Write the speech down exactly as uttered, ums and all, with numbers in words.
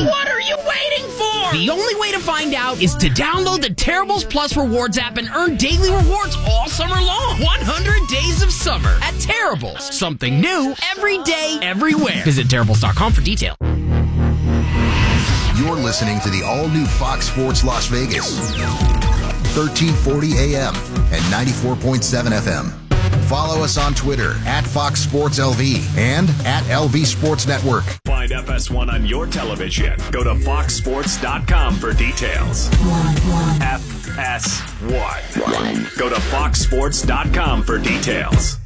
What are you waiting for? The only way to find out is to download the Terribles Plus Rewards app and earn daily rewards all summer long. one hundred days of summer at Terribles. Something new every day, everywhere. Visit Terribles dot com for details. You're listening to the all-new Fox Sports Las Vegas. thirteen forty A M and ninety-four point seven F M. Follow us on Twitter at Fox Sports L V and at L V Sports Network. Find F S one on your television. Go to fox sports dot com for details. F S one. Go to fox sports dot com for details.